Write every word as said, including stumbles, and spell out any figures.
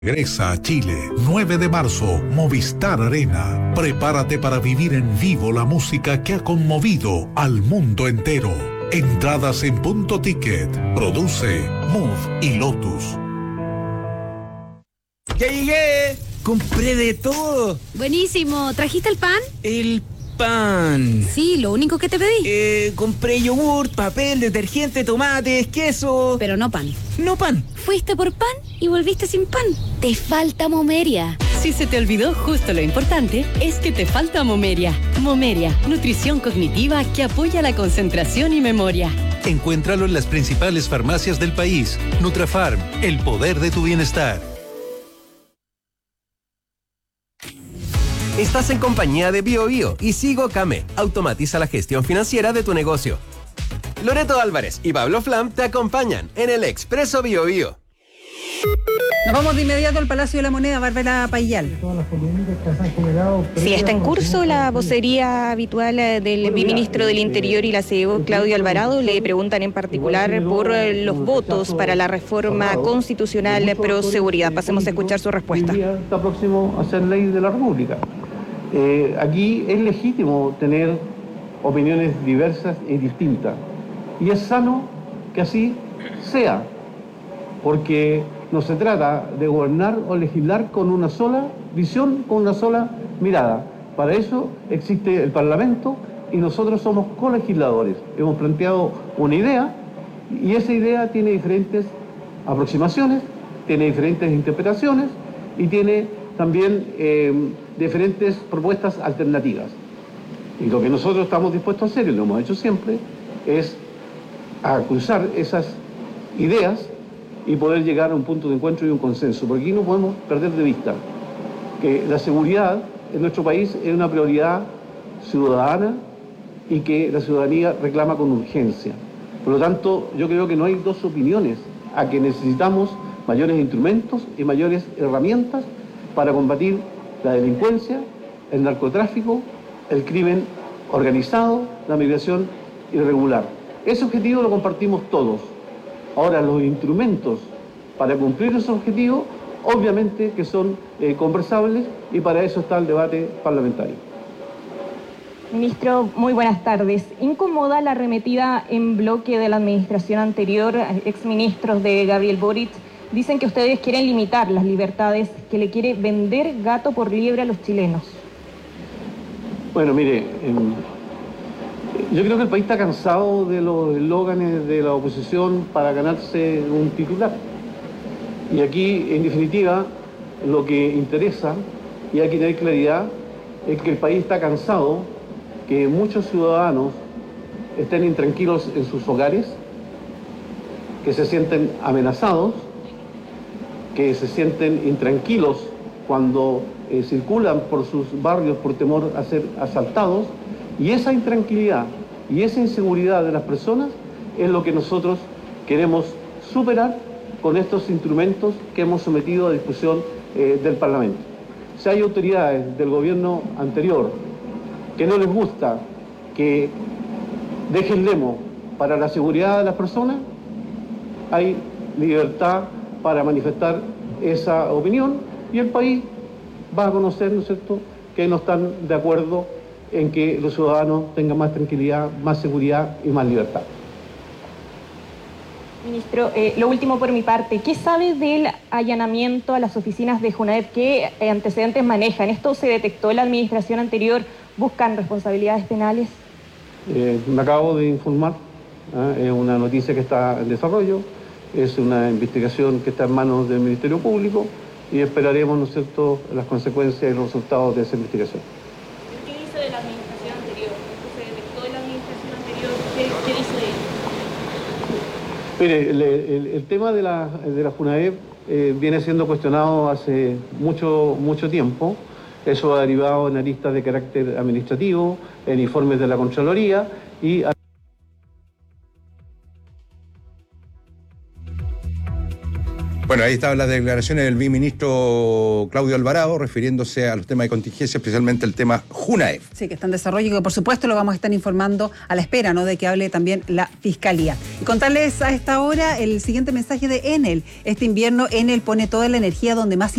Regresa a Chile, nueve de marzo, Movistar Arena. Prepárate para vivir en vivo la música que ha conmovido al mundo entero. Entradas en Punto Ticket. Produce Move y Lotus. ¡Ya llegué! ¡Compré de todo! Buenísimo. ¿Trajiste el pan? El pan. Sí, lo único que te pedí. Eh, compré yogurt, papel, detergente, tomates, queso. Pero no pan. No pan. Fuiste por pan y volviste sin pan. Te falta Momeria. Si se te olvidó justo lo importante, es que te falta Momeria. Momeria, nutrición cognitiva que apoya la concentración y memoria. Encuéntralo en las principales farmacias del país. Nutrafarm, el poder de tu bienestar. Estás en compañía de BioBio y Sigo Came. Automatiza la gestión financiera de tu negocio. Loreto Álvarez y Pablo Flam te acompañan en el Expreso BioBio. Nos vamos de inmediato al Palacio de la Moneda, Bárbara Payal. Sí, está en curso la vocería habitual del ministro del Interior y la C E O, Claudio Alvarado. Le preguntan en particular por los votos para la reforma constitucional pro seguridad. Pasemos a escuchar su respuesta. Está próximo a ser ley de la República. Eh, aquí es legítimo tener opiniones diversas y distintas. Y es sano que así sea, porque no se trata de gobernar o legislar con una sola visión, con una sola mirada. Para eso existe el Parlamento y nosotros somos colegisladores. Hemos planteado una idea y esa idea tiene diferentes aproximaciones, tiene diferentes interpretaciones y tiene también eh, diferentes propuestas alternativas. Y lo que nosotros estamos dispuestos a hacer, y lo hemos hecho siempre, es a cruzar esas ideas y poder llegar a un punto de encuentro y un consenso, porque aquí no podemos perder de vista que la seguridad en nuestro país es una prioridad ciudadana y que la ciudadanía reclama con urgencia. Por lo tanto, yo creo que no hay dos opiniones, a que necesitamos mayores instrumentos y mayores herramientas para combatir la delincuencia, el narcotráfico, el crimen organizado, la migración irregular. Ese objetivo lo compartimos todos. Ahora, los instrumentos para cumplir esos objetivos, obviamente que son eh, conversables y para eso está el debate parlamentario. Ministro, muy buenas tardes. ¿Incomoda la arremetida en bloque de la administración anterior? Exministros de Gabriel Boric dicen que ustedes quieren limitar las libertades, que le quiere vender gato por liebre a los chilenos. Bueno, mire, eh, yo creo que el país está cansado de los eslóganes de la oposición para ganarse un titular. Y aquí, en definitiva, lo que interesa, y hay que tener claridad, es que el país está cansado, que muchos ciudadanos estén intranquilos en sus hogares, que se sienten amenazados, que se sienten intranquilos cuando eh, circulan por sus barrios por temor a ser asaltados, y esa intranquilidad y esa inseguridad de las personas es lo que nosotros queremos superar con estos instrumentos que hemos sometido a discusión eh, del Parlamento. Si hay autoridades del gobierno anterior que no les gusta que dejen lemo para la seguridad de las personas, hay libertad para manifestar esa opinión y el país va a conocer, ¿no es cierto?, que no están de acuerdo en que los ciudadanos tengan más tranquilidad, más seguridad y más libertad. Ministro, eh, lo último por mi parte, ¿qué sabe del allanamiento a las oficinas de JUNAEP? ¿Qué antecedentes manejan? ¿Esto se detectó en la administración anterior? ¿Buscan responsabilidades penales? Eh, me acabo de informar, ¿eh? Es una noticia que está en desarrollo, es una investigación que está en manos del Ministerio Público y esperaremos, ¿no es cierto?, las consecuencias y los resultados de esa investigación. ¿Qué dice de la administración anterior? ¿Se detectó en la administración anterior? ¿Qué, qué dice de ello? Mire, el, el, el tema de la, de la JUNAEP eh, viene siendo cuestionado hace mucho, mucho tiempo. Eso ha derivado en aristas de carácter administrativo, en informes de la Contraloría y... Bueno, Bueno, ahí estaban las declaraciones del viceministro Claudio Alvarado refiriéndose a los temas de contingencia, especialmente el tema JUNAEF. Sí, que está en desarrollo y que por supuesto lo vamos a estar informando a la espera, ¿no?, de que hable también la Fiscalía. Y contarles a esta hora el siguiente mensaje de Enel. Este invierno Enel pone toda la energía donde más